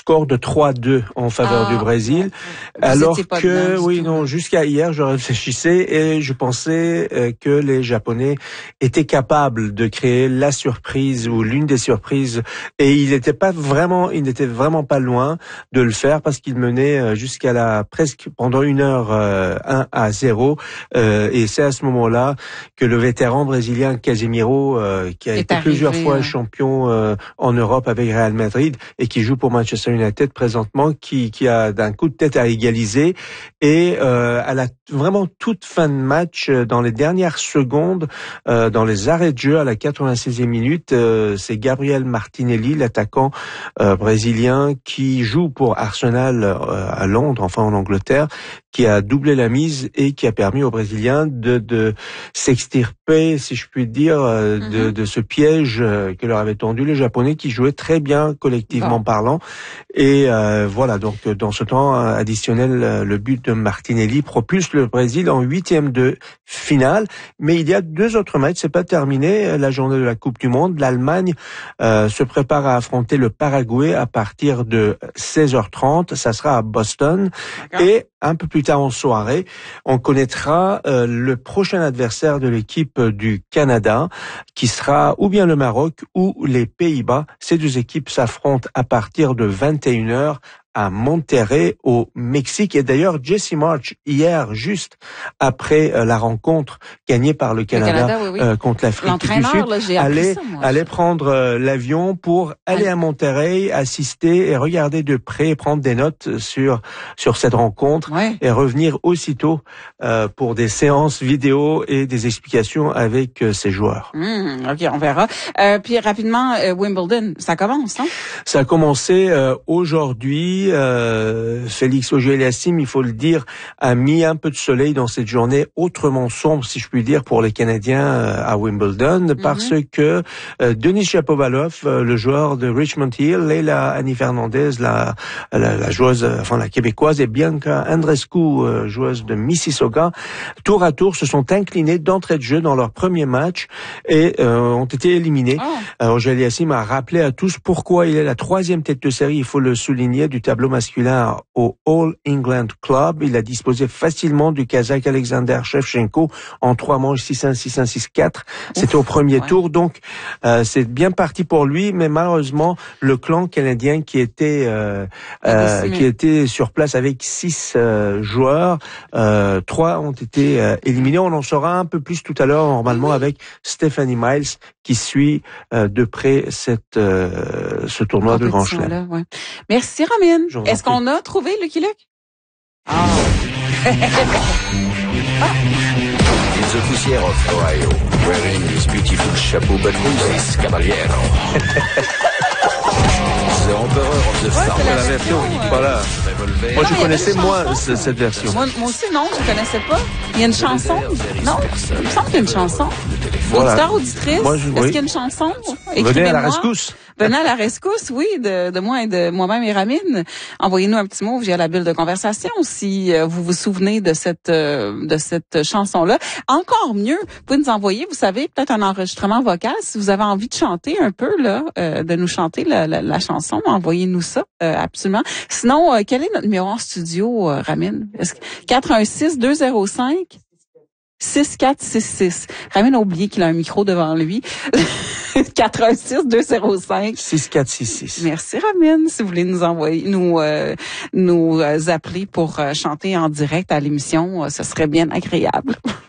score de 3-2 en faveur du Brésil. Alors que, jusqu'à hier, je réfléchissais et je pensais que les Japonais étaient capables de créer la surprise ou l'une des surprises, et il n'était vraiment pas loin de le faire parce qu'il menait jusqu'à presque pendant 1 heure 1-0, et c'est à ce moment-là que le vétéran brésilien Casemiro, qui a été plusieurs fois champion en Europe avec Real Madrid et qui joue pour Manchester United présentement, qui a d'un coup de tête à égaliser, et à la vraiment toute fin de match, dans les dernières secondes, dans les arrêts de jeu à la 86e minute, c'est Gabriel Martinelli, l'attaquant brésilien qui joue pour Arsenal à Londres, enfin en Angleterre, qui a doublé la mise et qui a permis aux Brésiliens de s'extirper, si je puis dire, de ce piège que leur avaient tendu les Japonais, qui jouaient très bien collectivement parlant. Et voilà, donc dans ce temps additionnel, le but de Martinelli propulse le Brésil en 8e de finale. Mais il y a 2 autres matchs, c'est pas terminé. La journée de la Coupe du Monde, l'Allemagne se prépare à affronter le Paraguay à partir de 16h30. Ça sera à Boston. Et un peu plus tard en soirée, on connaîtra le prochain adversaire de l'équipe du Canada, qui sera ou bien le Maroc ou les Pays-Bas. Ces 2 équipes s'affrontent à partir de 21h à Monterrey au Mexique. Et d'ailleurs, Jesse Marsch, hier, juste après la rencontre gagnée par le Canada, contre l'Afrique du Sud, allait prendre l'avion pour aller à Monterrey, assister et regarder de près et prendre des notes sur cette rencontre, et revenir aussitôt pour des séances vidéo et des explications avec ses joueurs. OK, on verra. Puis rapidement, Wimbledon, ça commence, non? Ça a commencé aujourd'hui. Félix Auger-Aliassime, il faut le dire, a mis un peu de soleil dans cette journée autrement sombre, si je puis dire, pour les Canadiens à Wimbledon, parce que Denis Shapovalov, le joueur de Richmond Hill, Leila Annie Fernandez, la joueuse, la québécoise, et Bianca Andreescu, joueuse de Mississauga, tour à tour se sont inclinés d'entrée de jeu dans leur premier match et ont été éliminés. Auger-Aliassime a rappelé à tous pourquoi il est la 3e tête de série, il faut le souligner, du tableau masculin au All England Club. Il a disposé facilement du Kazakh Alexander Shevchenko en 3 manches 6-1, 6-1, 6-4. C'était au premier tour, donc c'est bien parti pour lui, mais malheureusement le clan canadien qui était sur place avec 6 joueurs, 3 ont été éliminés. On en saura un peu plus tout à l'heure normalement avec Stephanie Miles qui suit de près ce tournoi de Grand Chelem. Merci Ramin. Est-ce qu'on a trouvé Lucky Luke? It's the Poussière of Ohio, wearing his beautiful chapeau, but who's this caballero? The Emperor of the Farm. La version, voilà. Moi, je connaissais moins cette version. Moi aussi, non, je connaissais pas. Il y a une chanson? Non, il me semble qu'il y a une chanson. Auditeur, auditrice, est-ce qu'il y a une chanson? Venez à la rescousse. Venez à la rescousse, oui, de moi et de moi-même et Ramine. Envoyez-nous un petit mot via la bulle de conversation si vous vous souvenez de cette chanson-là. Encore mieux, vous pouvez nous envoyer, vous savez, peut-être un enregistrement vocal si vous avez envie de chanter un peu, là, de nous chanter la chanson. Envoyez-nous ça, absolument. Sinon, quel est notre numéro en studio, Ramine? 416-205 6466. Ramine a oublié qu'il a un micro devant lui. 416-205 6466. Merci Ramine. Si vous voulez nous envoyer, nous appeler pour chanter en direct à l'émission, ce serait bien agréable.